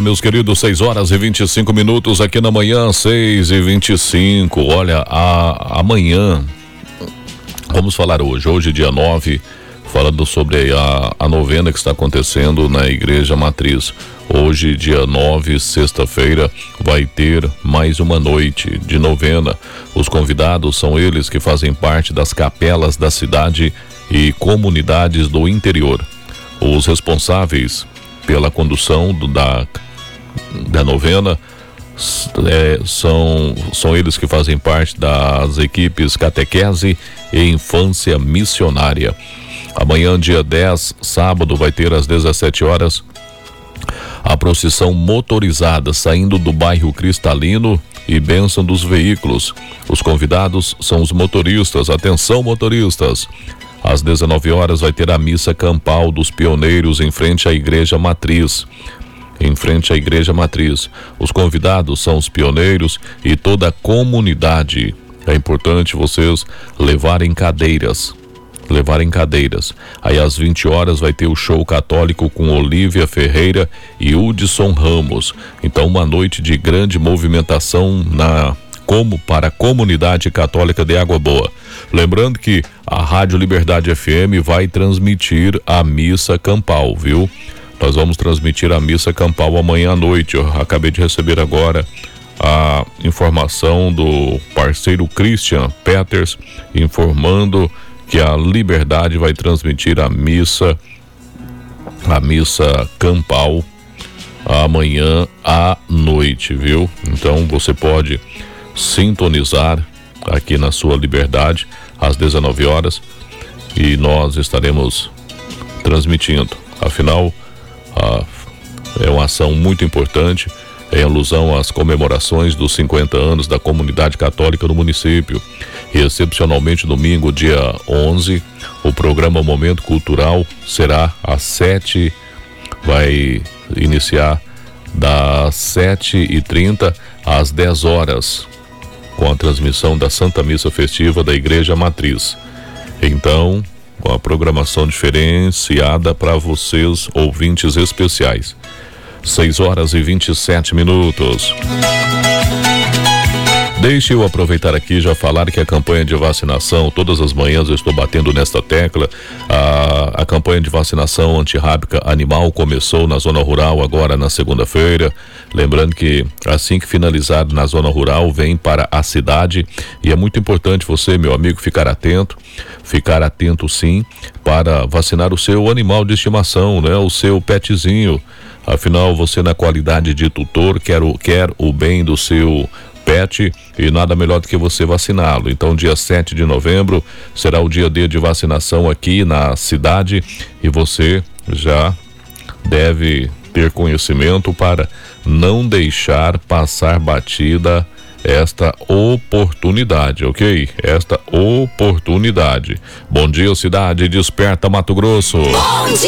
meus queridos, 6h25 aqui na manhã, 6h25. Olha, amanhã, vamos falar hoje dia 9, falando sobre a novena que está acontecendo na Igreja Matriz. Hoje, dia 9, sexta-feira, vai ter mais uma noite de novena. Os convidados são eles que fazem parte das capelas da cidade e comunidades do interior. Os responsáveis pela condução da novena são eles que fazem parte das equipes catequese e infância missionária. Amanhã, dia 10, sábado, vai ter às 17 horas a procissão motorizada saindo do bairro Cristalino e bênção dos veículos. Os convidados são os motoristas. Atenção, motoristas! Às 19 horas vai ter a missa campal dos pioneiros em frente à Igreja Matriz. Os convidados são os pioneiros e toda a comunidade. É importante vocês levarem cadeiras. Aí às 20 horas vai ter o show católico com Olívia Ferreira e Hudson Ramos. Então, uma noite de grande movimentação para a comunidade católica de Água Boa. Lembrando que a Rádio Liberdade FM vai transmitir a missa campal, viu? Nós vamos transmitir a missa campal amanhã à noite. Eu acabei de receber agora a informação do parceiro Christian Peters, informando que a Liberdade vai transmitir a missa campal amanhã à noite, viu? Então você pode sintonizar aqui na sua Liberdade às 19 horas e nós estaremos transmitindo. Afinal, é uma ação muito importante em alusão às comemorações dos 50 anos da comunidade católica no município. E excepcionalmente domingo, dia 11, o programa Momento Cultural será às 7, vai iniciar das 7h30 às 10 horas, com a transmissão da Santa Missa Festiva da Igreja Matriz. Então, com a programação diferenciada para vocês, ouvintes especiais. 6h27. Deixe eu aproveitar aqui e já falar que a campanha de vacinação, todas as manhãs eu estou batendo nesta tecla, a campanha de vacinação antirrábica animal começou na zona rural agora na segunda-feira. Lembrando que assim que finalizar na zona rural, vem para a cidade, e é muito importante você, meu amigo, ficar atento sim, para vacinar o seu animal de estimação, né? O seu petzinho. Afinal, você, na qualidade de tutor, quer o bem do seu pet, e nada melhor do que você vaciná-lo. Então, dia 7 de novembro será o dia D de vacinação aqui na cidade, e você já deve ter conhecimento para não deixar passar batida esta oportunidade, ok? Esta oportunidade. Bom dia, cidade desperta, Mato Grosso.